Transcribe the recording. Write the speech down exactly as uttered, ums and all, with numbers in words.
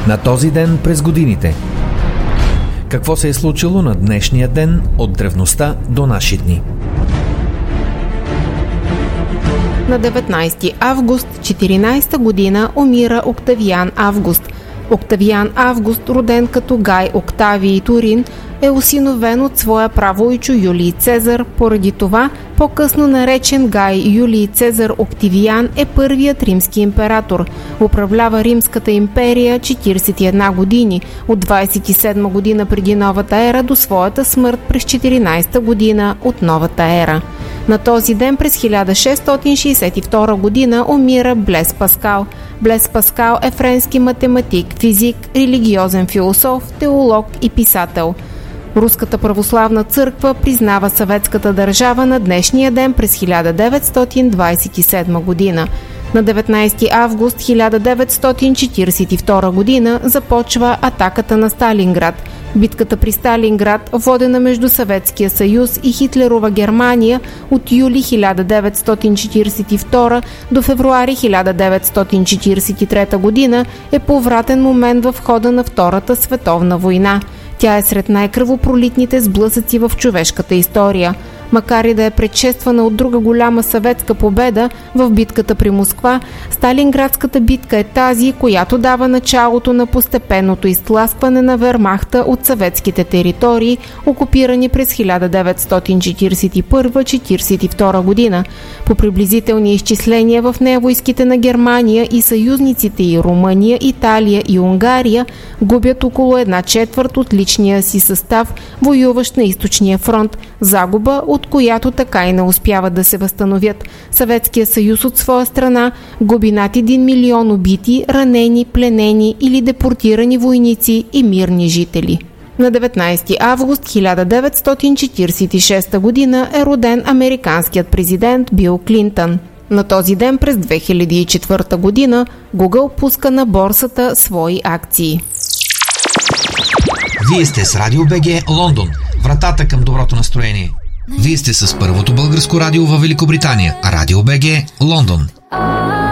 На този ден през годините. Какво се е случило на днешния ден от древността до наши дни? На деветнайсети август четиринайсета година умира Октавиан Август. Октавиан Август, роден като Гай Октавий Турин, е осиновен от своя правоойчо Юлий Цезар, поради това по-късно наречен Гай Юлий Цезар Октавиан е първият римски император. Управлява Римската империя четирийсет и една години, от двайсет и седма година преди новата ера до своята смърт през четиринайсета година от новата ера. На този ден през хиляда шестстотин шейсет и втора година умира Блез Паскал. Блез Паскал е френски математик, физик, религиозен философ, теолог и писател. Руската православна църква признава съветската държава на днешния ден през хиляда деветстотин двайсет и седма година. На деветнайсети август хиляда деветстотин четирийсет и втора година започва атаката на Сталинград. Битката при Сталинград, водена между Съветския съюз и Хитлерова Германия от юли хиляда деветстотин четирийсет и втора до февруари хиляда деветстотин четирийсет и трета година, е повратен момент в хода на Втората световна война. Тя е сред най-кръвопролитните сблъсъци в човешката история. Макар и да е предшествана от друга голяма съветска победа в битката при Москва, Сталинградската битка е тази, която дава началото на постепенното изтласкване на Вермахта от съветските територии, окупирани през хиляда деветстотин четирийсет и първа - четирийсет и втора година. По приблизителни изчисления в нея войските на Германия и съюзниците и Румъния, Италия и Унгария губят около една четвърт от личния си състав, воюващ на източния фронт, загуба, от която така и не успяват да се възстановят. Съветския съюз от своя страна губи над един милион убити, ранени, пленени или депортирани войници и мирни жители. На деветнайсети август хиляда деветстотин четирийсет и шеста година е роден американският президент Бил Клинтън. На този ден през две хиляди и четвърта година Google пуска на борсата свои акции. Вие сте с Радио БГ Лондон, вратата към доброто настроение. Вие сте с първото българско радио във Великобритания, Радио БГ Лондон.